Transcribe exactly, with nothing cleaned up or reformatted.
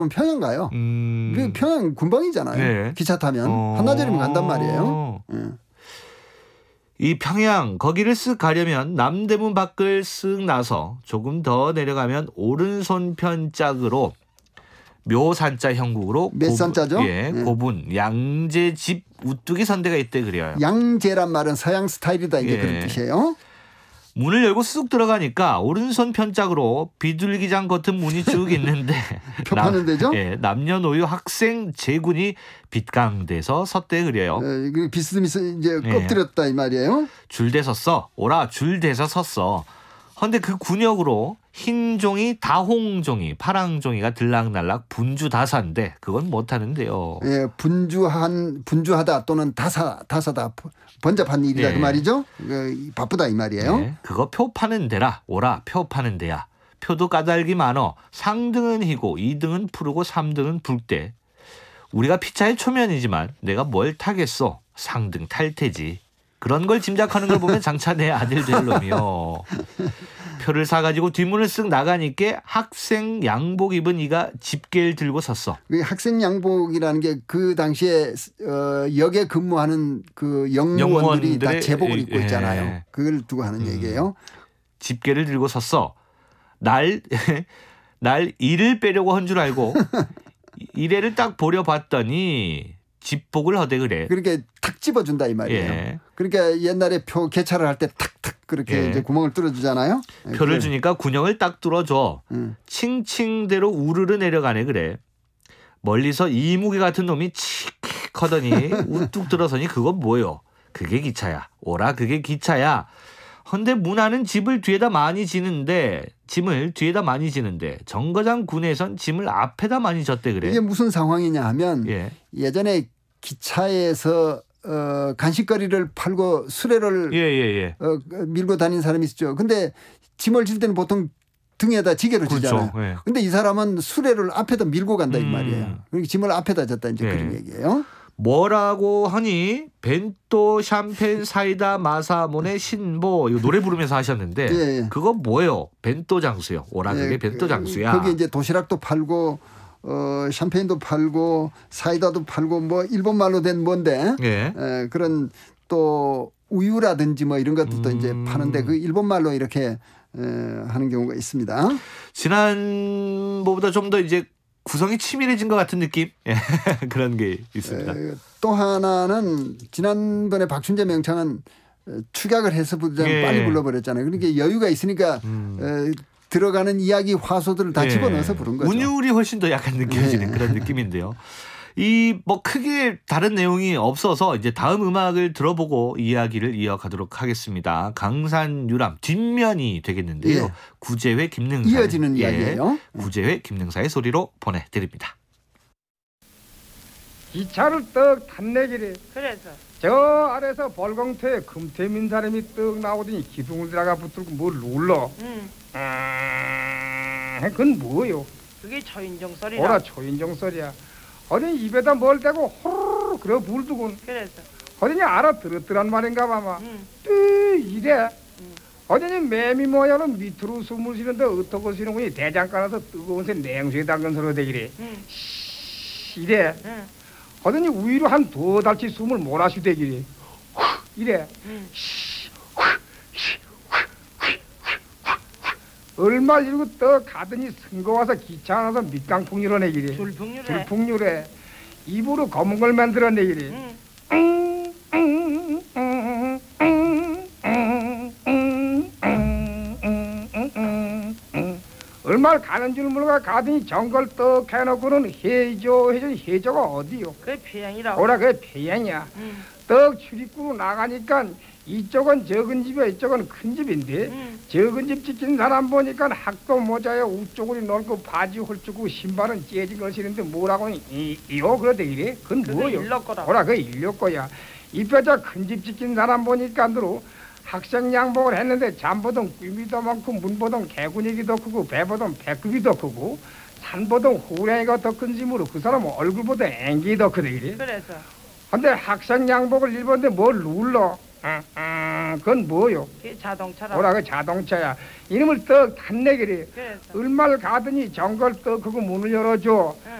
평양 가요. 음. 평양 군방이잖아요. 네. 기차 타면 어. 한나절이면 간단 말이에요. 네. 이 평양 거기를 쓱 가려면 남대문 밖을 쓱 나서 조금 더 내려가면 오른손 편짝으로 묘산자 형국으로 몇 산자죠? 예, 네. 고분 양재 집 우뚝이 선대가 있대 그래요. 양재란 말은 서양 스타일이다 이제 예. 그런 뜻이에요. 문을 열고 쑥 들어가니까 오른손 편짝으로 비둘기장 같은 문이 쭉 있는데 표 파는 데죠? 예, 남녀노유 학생 제군이 빗강돼서 섰대 그래요. 예, 비스듬히 이제 엎드렸다 예. 이 말이에요. 줄대 섰어. 오라 줄대서 섰어. 그런데 그 군역으로 흰 종이 다홍종이 파랑종이가 들락날락 분주다사인데 그건 못하는데요. 예, 분주한 분주하다 또는 다사 다사다 번잡한 일이다 예. 그 말이죠. 그, 바쁘다 이 말이에요. 예. 그거 표 파는 데라 오라 표 파는 데야. 표도 까닭이 많어. 상등은 희고 이등은 푸르고 삼등은 불대. 우리가 피차의 초면이지만 내가 뭘 타겠어. 상등 탈 테지. 그런 걸 짐작하는 걸 보면 장차 내 아들 될 놈이요. 표를 사가지고 뒷문을 쓱 나가니까 학생 양복 입은 이가 집게를 들고 섰어. 학생 양복이라는 게 그 당시에 어, 역에 근무하는 그 영무원들이 다 제복을 입고 있잖아요. 예. 그걸 두고 하는 음. 얘기예요. 집게를 들고 섰어. 날, 날 이를 빼려고 한 줄 알고 이래를 딱 보려 봤더니 집복을 하되 그래. 그렇게 탁 집어준다 이 말이에요. 예. 그러니까 옛날에 표 개찰을 할 때 탁탁 그렇게 예. 이제 구멍을 뚫어주잖아요. 표를 그래. 주니까 군형을 딱 뚫어줘. 음. 칭칭대로 우르르 내려가네 그래. 멀리서 이무기 같은 놈이 칙칙 하더니 우뚝 들어서니 그건 뭐요? 그게 기차야. 오라 그게 기차야. 헌데 문화는 집을 뒤에다 많이 지는데 짐을 뒤에다 많이 지는데 정거장 군에선 짐을 앞에다 많이 졌대 그래. 이게 무슨 상황이냐 하면 예. 예전에 기차에서 어, 간식거리를 팔고 수레를 예, 예, 예. 어, 밀고 다니는 사람이 있었죠. 근데 짐을 질 때는 보통 등에다 지게를 그렇죠. 지잖아요. 예. 근데 이 사람은 수레를 앞에다 밀고 간다 이 말이에요. 음. 그러니까 짐을 앞에다 졌다 이제 예. 그런 얘기예요. 뭐라고 하니 벤또 샴페인 사이다 마사몬의 신보 이거 노래 부르면서 하셨는데 예, 예. 그거 뭐예요? 벤또 장수요. 오라 그게 예, 벤또 장수야. 거기 이제 도시락도 팔고 어, 샴페인도 팔고 사이다도 팔고 뭐 일본 말로 된 뭔데 예. 에, 그런 또 우유라든지 뭐 이런 것들도 음. 이제 파는데 그 일본 말로 이렇게 에, 하는 경우가 있습니다. 지난번보다 좀 더 이제 구성이 치밀해진 것 같은 느낌 그런 게 있습니다. 에, 또 하나는 지난번에 박춘재 명창은 축약을 해서 예. 빨리 불러버렸잖아요. 그러니까 여유가 있으니까 음. 에, 들어가는 이야기 화소들을 다 예. 집어넣어서 부른 거죠. 운율이 훨씬 더 약간 느껴지는 예. 그런 느낌인데요. 이 뭐 크게 다른 내용이 없어서 이제 다음 음악을 들어보고 이야기를 이어가도록 하겠습니다. 강산유람 뒷면이 되겠는데요. 예. 구재회 김능사 이어지는 예. 이야기예요. 구재회 김능사의 소리로 보내드립니다. 기차를 떡 탔내기래. 그래서 저 아래서 벌공터에 금태민 사람이 떡 나오더니 기둥을 들어가 붙들고 뭘 눌러. 응. 음, 그건 뭐요? 그게 초인종 소리라. 뭐라 초인종 소리야. 어린이 입에다 뭘 대고 호르르 그래 불두군. 그래서 어린이 알아들었더란 말인가 봐마. 응. 뚜 이래. 응. 어린이 매미 모양은 밑으로 숨을 쉬는데 어떻게 쉬는군이 대장간에서 뜨거운 새 냉수에 담근 소리가 되기래. 응. 이래. 응. 어린이 위로 한 두 달치 숨을 몰아쉬 되기래. 이래. 응. 얼마 이러고 떠 가더니 선거 와서 기차 안에서 밑강풍 일어내기래. 줄풍유래. 줄풍유래. 입으로 검은 걸 만들어내기래. 응. 얼마 가는 줄 모르가 가더니 정걸 떡 해놓고는 해조 해조 해조가 어디요? 그게 평양이라. 오라 그게 평양이야. 응. 떡 출입구로 나가니까 이쪽은 적은 집이야 이쪽은 큰 집인데 응. 적은 집 지키는 사람 보니까 학도 모자에 우쪽으로 넓고 바지 홀쭉고 신발은 째진 걸 신는데 뭐라고 이, 이요 그러대 이래? 그건 뭐요? 일러 거라. 오라 그게 일러 거야. 이 뼈자 큰 집 지키는 사람 보니까 안으로 학생 양복을 했는데 잠보던 굼이 더 많고 문보던 개구니기 더 크고 배보던 배꼽이 더 크고 산보던 호랭이가 더 큰 짐으로 그 사람은 얼굴보다 앵기 더 크대 이래. 그래서 근데 학생 양복을 입었는데 뭘 눌러? 아, 아, 그건 뭐요? 그게 자동차라고. 뭐라 그 자동차야. 이놈을 떡 탄내기래. 그래서. 얼마를 가더니 정걸 떡 그거 문을 열어줘.